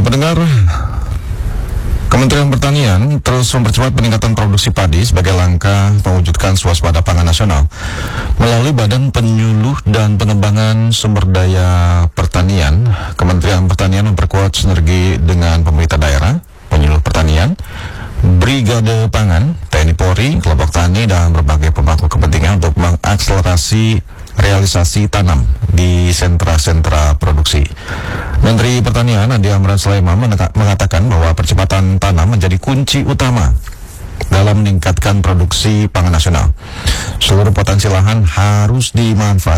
Pendengar, Kementerian Pertanian terus mempercepat peningkatan produksi padi sebagai langkah mewujudkan swasembada pangan nasional. Melalui Badan Penyuluh dan Pengembangan Sumber Daya Pertanian, Kementerian Pertanian memperkuat sinergi dengan pemerintah daerah, penyuluh pertanian, Brigade Pangan, TNI Polri, kelompok tani, dan berbagai pemangku kepentingan untuk mengakselerasi realisasi tanam di sentra-sentra produksi. Menteri Pertanian Nadiem Amran Sulaiman mengatakan bahwa percepatan tanam menjadi kunci utama dalam meningkatkan produksi pangan nasional. Seluruh potensi lahan harus dimanfaatkan